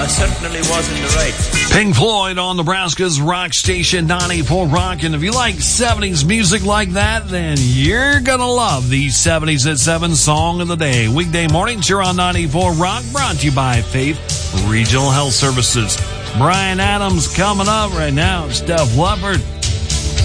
I certainly was in the right. Pink Floyd on Nebraska's rock station 94 Rock. And if you like 70s music like that, then you're gonna love the 70s at 7 Song of the Day. Weekday mornings here on 94 Rock, brought to you by Faith Regional Health Services. Brian Adams coming up right now. Steph Leppard.